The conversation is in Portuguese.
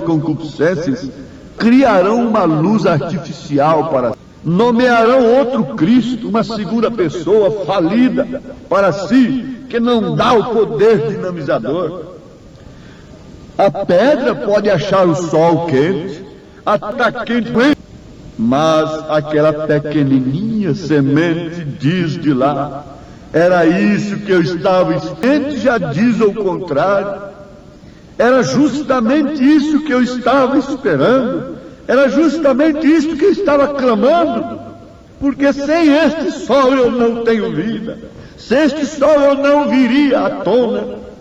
concupiscências, criarão uma luz artificial para si. Nomearão outro Cristo, uma segunda pessoa falida para si, que não dá o poder dinamizador. A pedra pode achar o sol quente, está quente, mas aquela pequenininha semente diz de lá: era isso que eu estava esperando, já diz o contrário. Era justamente isso que eu estava esperando. Era justamente isso que eu estava clamando. Porque sem este sol eu não tenho vida. Sem este sol eu não viria à tona.